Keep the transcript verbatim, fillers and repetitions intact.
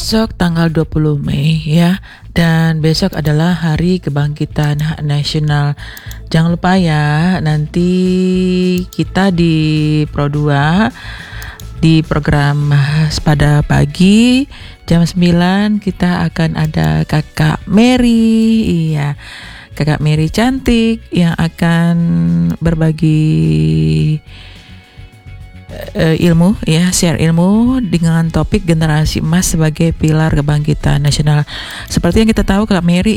besok tanggal dua puluh Mei ya. Dan besok adalah Hari Kebangkitan Nasional. Jangan lupa ya, nanti kita di Pro dua di program Sepada Pagi jam sembilan kita akan ada Kakak Mary. Iya. Kakak Mary cantik yang akan berbagi uh, ilmu ya, share ilmu dengan topik generasi emas sebagai pilar kebangkitan nasional. Seperti yang kita tahu, Kak Mary